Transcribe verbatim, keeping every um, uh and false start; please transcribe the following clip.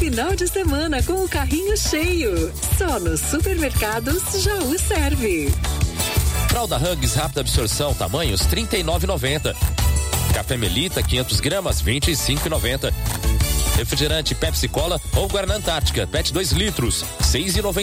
Final de semana com o carrinho cheio. Só nos supermercados Jaú serve. Fralda Huggies rápida absorção, tamanhos trinta e nove e noventa. Café Melita quinhentos gramas, vinte e cinco e noventa. Refrigerante Pepsi Cola ou Guaraná Antártica, P E T dois litros, seis e noventa.